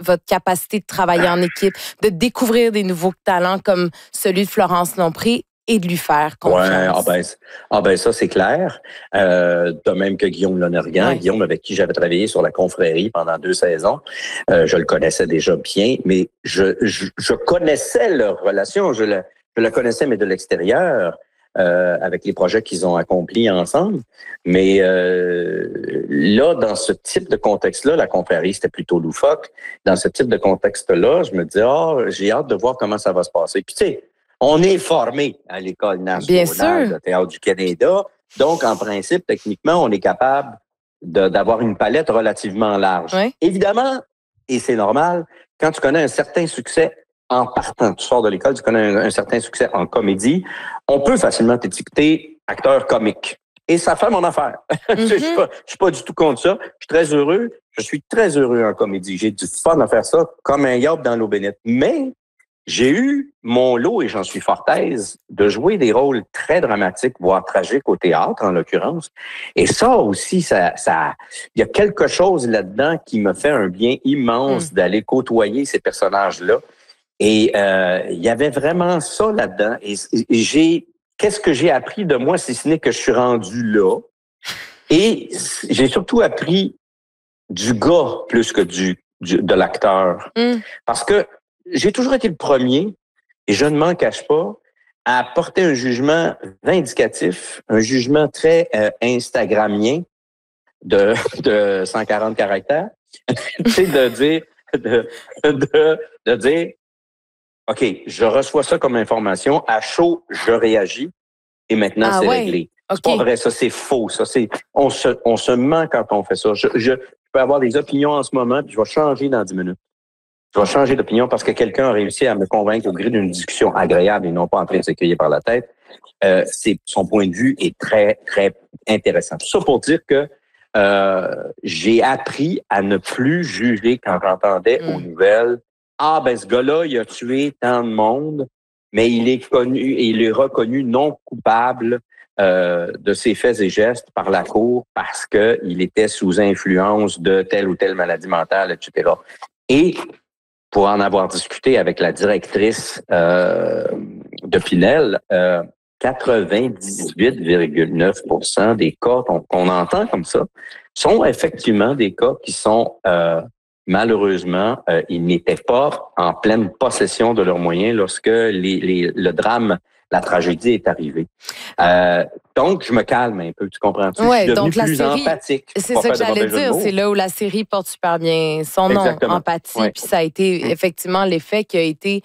votre capacité de travailler en équipe, de découvrir des nouveaux talents comme celui de Florence Lompré et de lui faire confiance. Ouais, ça, c'est clair. De même que Guillaume Lonergan. Ouais. Guillaume, avec qui j'avais travaillé sur la confrérie pendant 2 saisons. Je le connaissais déjà bien, mais je connaissais leur relation. Je la connaissais, mais de l'extérieur, avec les projets qu'ils ont accomplis ensemble. Mais là, dans ce type de contexte-là, la confrérie, c'était plutôt loufoque. Dans ce type de contexte-là, je me dis, j'ai hâte de voir comment ça va se passer. Puis tu sais, on est formé à l'École nationale de théâtre du Canada. Donc, en principe, techniquement, on est capable d'avoir une palette relativement large. Ouais. Évidemment, et c'est normal, quand tu connais un certain succès en partant, tu sors de l'école, tu connais un certain succès en comédie, on peut facilement t'étiqueter acteur comique. Et ça fait mon affaire. Je suis pas du tout contre ça. Je suis très heureux en comédie. J'ai du fun à faire ça comme un yob dans l'eau bénite. Mais j'ai eu mon lot, et j'en suis fort aise, de jouer des rôles très dramatiques, voire tragiques au théâtre, en l'occurrence. Et ça aussi, il y a quelque chose là-dedans qui me fait un bien immense d'aller côtoyer ces personnages-là. Et il y avait vraiment ça là-dedans. Et qu'est-ce que j'ai appris de moi, si ce n'est que je suis rendu là? Et j'ai surtout appris du gars plus que de l'acteur. Parce que j'ai toujours été le premier, et je ne m'en cache pas, à porter un jugement vindicatif, un jugement très instagramien de 140 caractères. Tu sais, de dire, OK, je reçois ça comme information, à chaud, je réagis, et maintenant c'est réglé. Okay. C'est pas vrai, ça, c'est faux. Ça, on se ment quand on fait ça. Je peux avoir des opinions en ce moment, puis je vais changer dans 10 minutes. Je vais changer d'opinion parce que quelqu'un a réussi à me convaincre au gré d'une discussion agréable et non pas en train de s'écueillir par la tête. Son point de vue est très, très intéressant. Tout ça pour dire que j'ai appris à ne plus juger quand j'entendais aux nouvelles « ce gars-là, il a tué tant de monde, mais il est connu et il est reconnu non coupable de ses faits et gestes par la Cour parce qu'il était sous influence de telle ou telle maladie mentale, etc. » Et pour en avoir discuté avec la directrice de Pinel, 98,9% des cas qu'on entend comme ça sont effectivement des cas qui sont malheureusement, ils n'étaient pas en pleine possession de leurs moyens lorsque le drame, la tragédie est arrivée. Donc, je me calme un peu, tu comprends-tu? Ouais, je suis devenu donc la plus série, empathique. C'est ça que j'allais dire, c'est là où la série porte super bien son nom, Exactement. Empathie, Ouais. puis ça a été effectivement l'effet qui a été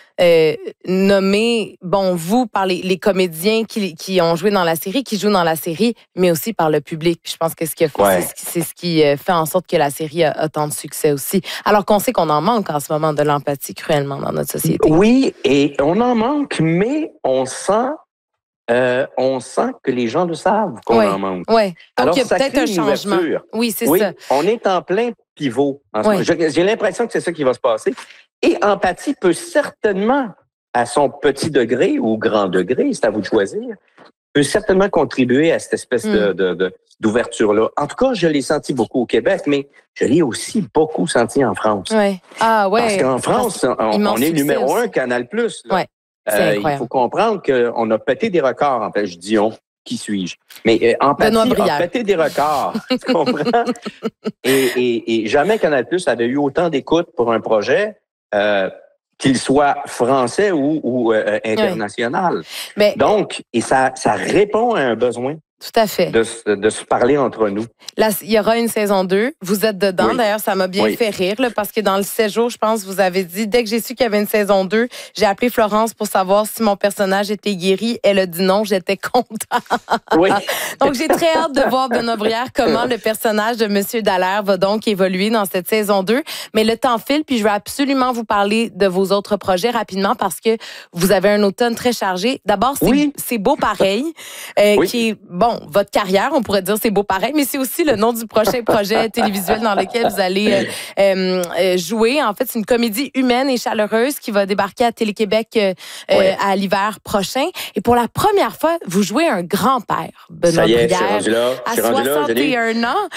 nommé, vous, par les comédiens qui ont joué dans la série, qui jouent dans la série, mais aussi par le public. Puis je pense que ce qui a fait, c'est ce qui fait en sorte que la série a tant de succès aussi. Alors qu'on sait qu'on en manque en ce moment de l'empathie cruellement dans notre société. Oui, et on en manque, mais on sent que les gens le savent qu'on en manque. Oui, donc alors, il y a peut-être un changement. Oui, c'est ça. On est en plein pivot en ce moment. J'ai l'impression que c'est ça qui va se passer. Et Empathie peut certainement, à son petit degré ou grand degré, c'est à vous de choisir, peut certainement contribuer à cette espèce d'ouverture-là. En tout cas, je l'ai senti beaucoup au Québec, mais je l'ai aussi beaucoup senti en France. Ouais. Ah ouais. Parce qu'en France, on est numéro 1 Canal+. Il faut comprendre qu'on a pété des records. En fait, je dis on. Qui suis-je? Mais Empathie a pété des records. Tu comprends? Et jamais Canal+ avait eu autant d'écoute pour un projet, qu'il soit français ou international. Mais, donc, et ça répond à un besoin. Tout à fait. De se parler entre nous. Là, il y aura une saison 2. Vous êtes dedans. D'ailleurs, ça m'a bien fait rire parce que dans le 7 jours, je pense, vous avez dit, dès que j'ai su qu'il y avait une saison 2, j'ai appelé Florence pour savoir si mon personnage était guéri. Elle a dit non, j'étais contente. Oui. Donc, j'ai très hâte de voir, Benoît Brière, comment le personnage de Monsieur Dallaire va donc évoluer dans cette saison 2. Mais le temps file, puis je veux absolument vous parler de vos autres projets rapidement parce que vous avez un automne très chargé. D'abord, c'est beau pareil, qui est, votre carrière, on pourrait dire c'est beau pareil, mais c'est aussi le nom du prochain projet télévisuel dans lequel vous allez jouer. En fait, c'est une comédie humaine et chaleureuse qui va débarquer à Télé-Québec à l'hiver prochain. Et pour la première fois, vous jouez un grand-père, Benoît Brière, à 61 ans.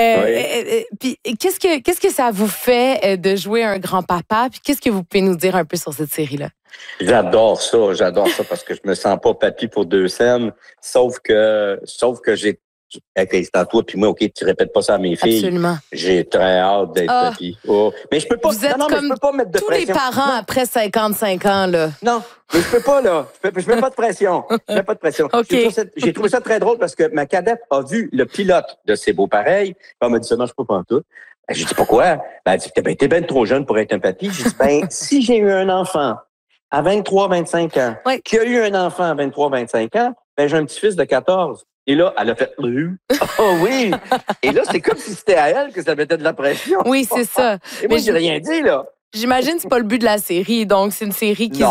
Puis qu'est-ce que ça vous fait de jouer un grand-papa? Puis qu'est-ce que vous pouvez nous dire un peu sur cette série-là? J'adore ça parce que je me sens pas papy pour 2 scènes, sauf que j'ai c'est à toi puis moi, OK, tu répètes pas ça à mes filles. Absolument. J'ai très hâte d'être papy. Oh. Mais je peux pas. Vous êtes comme je peux pas mettre de tous pression. les parents après 55 ans, là. Non, mais je peux pas, là. Je mets pas de pression. Je mets pas de pression. Okay. J'ai trouvé ça très drôle parce que ma cadette a vu le pilote de C'est beau pareil. Elle m'a dit ça, non, je peux pas en tout. J'ai dit pourquoi? Elle a dit, t'es bien trop jeune pour être un papy. J'ai dit, si j'ai eu un enfant à 23-25 ans, qui a eu un enfant à 23-25 ans, j'ai un petit-fils de 14. Et là, elle a fait « Oh oui! » Et là, c'est comme si c'était à elle que ça mettait de la pression. Oui, c'est ça. Et moi, j'ai rien dit, là. J'imagine que c'est pas le but de la série. Donc, c'est une série qui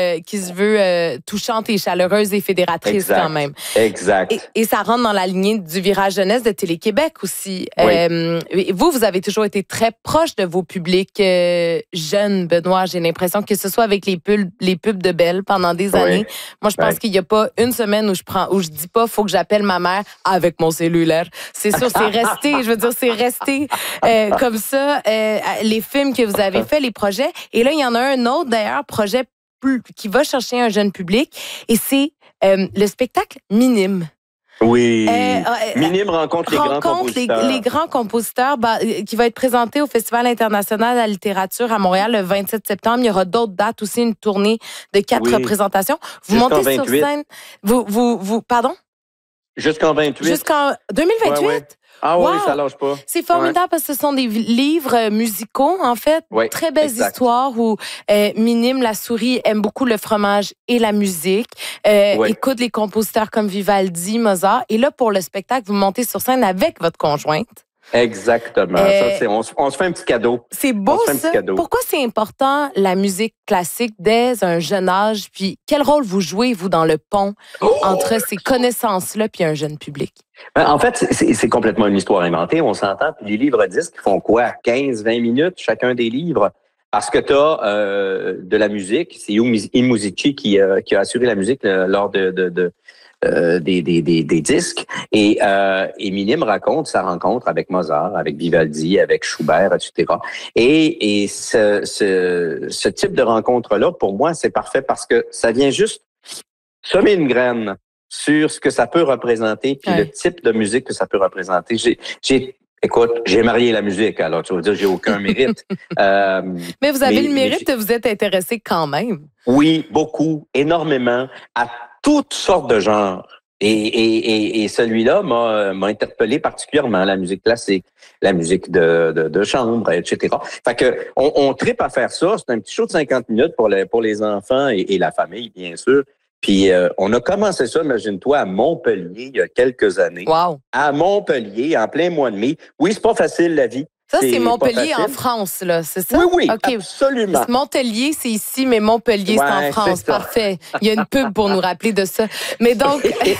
se veut touchante et chaleureuse et fédératrice quand même. Exact. Et ça rentre dans la lignée du virage jeunesse de Télé-Québec aussi. Oui. Vous avez toujours été très proche de vos publics jeunes, Benoît. J'ai l'impression que ce soit avec les pubs de Belle pendant des années. Moi, je pense qu'il y a pas une semaine où je dis pas faut que j'appelle ma mère avec mon cellulaire. C'est sûr, c'est resté. Je veux dire, c'est resté comme ça. Les films que vous avez faits, les projets. Et là, il y en a un autre, d'ailleurs, projet qui va chercher un jeune public. Et c'est le spectacle Minime. Oui. Minime rencontre les grands compositeurs. Les grands compositeurs, qui va être présenté au Festival international de la littérature à Montréal le 27 septembre. Il y aura d'autres dates aussi, une tournée de 4 représentations. Vous montez sur scène. Pardon? Jusqu'en 28. Jusqu'en 2028? Ouais. Ah oui, ça lâche pas. C'est formidable parce que ce sont des livres musicaux, en fait. Très belles histoires où Minime, la souris, aime beaucoup le fromage et la musique. Écoute les compositeurs comme Vivaldi, Mozart. Et là, pour le spectacle, vous montez sur scène avec votre conjointe. Exactement. On se fait un petit cadeau. C'est beau, ça. Pourquoi c'est important, la musique classique, dès un jeune âge? Puis quel rôle vous jouez, vous, dans le pont entre ces connaissances-là puis un jeune public? En fait, c'est complètement une histoire inventée, on s'entend. Puis les livres disques font quoi? 15-20 minutes, chacun des livres. Parce que tu as de la musique. C'est Yu Musici qui a assuré la musique lors des disques. Et Minime raconte sa rencontre avec Mozart, avec Vivaldi, avec Schubert, etc. Et ce type de rencontre-là, pour moi, c'est parfait parce que ça vient juste semer une graine sur ce que ça peut représenter, puis le type de musique que ça peut représenter. Écoute, j'ai marié la musique, alors tu vas dire j'ai aucun mérite. Mais vous avez le mérite de vous être intéressé quand même. Oui, beaucoup, énormément, à toutes sortes de genres. Et celui-là m'a interpellé particulièrement, la musique classique, la musique de chambre, etc. Fait que on tripe à faire ça. C'est un petit show de 50 minutes pour les enfants et la famille, bien sûr. Puis on a commencé ça, imagine-toi, à Montpellier il y a quelques années. Wow. À Montpellier, en plein mois de mai. Oui, c'est pas facile la vie. Ça, c'est Montpellier en France, là, c'est ça? Oui, absolument. Montpellier, c'est ici, mais Montpellier, c'est en France. Parfait. Il y a une pub pour nous rappeler de ça. Mais donc...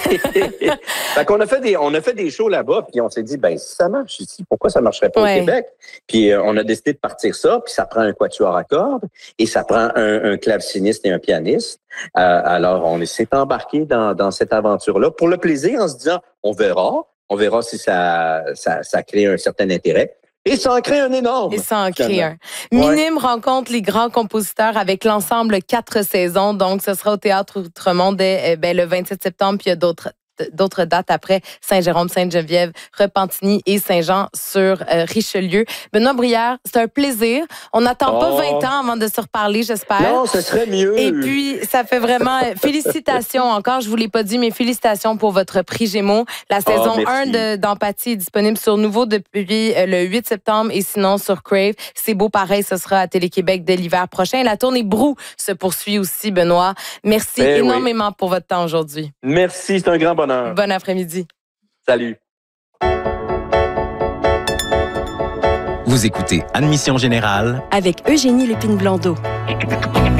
Fait qu'on a fait des shows là-bas, puis on s'est dit, si ça marche ici, pourquoi ça marcherait pas au Québec? Puis on a décidé de partir ça, puis ça prend un quatuor à cordes, et ça prend un claveciniste et un pianiste. Alors, on s'est embarqué dans cette aventure-là pour le plaisir, en se disant, on verra si ça crée un certain intérêt. Et ça en crée un énorme. Et ça en crée un. Minime rencontre les grands compositeurs avec l'ensemble 4 saisons. Donc, ce sera au Théâtre Outremont dès le 27 septembre. Puis il y a d'autres dates après Saint-Jérôme, Sainte-Geneviève, Repentigny et Saint-Jean-sur-Richelieu. Benoît Brière, c'est un plaisir. On n'attend pas 20 ans avant de se reparler, j'espère. Non, ce serait mieux. Et puis, ça fait vraiment... Félicitations encore, je vous l'ai pas dit, mais félicitations pour votre prix Gémeaux. La saison 1 d'Empathie est disponible sur Nouveau depuis le 8 septembre et sinon sur Crave. C'est beau pareil, ce sera à Télé-Québec dès l'hiver prochain. La tournée Brou se poursuit aussi, Benoît. Merci énormément pour votre temps aujourd'hui. Merci, c'est un grand bonheur. Bon après-midi. Salut. Vous écoutez Admission Générale avec Eugénie Lépine-Blondeau.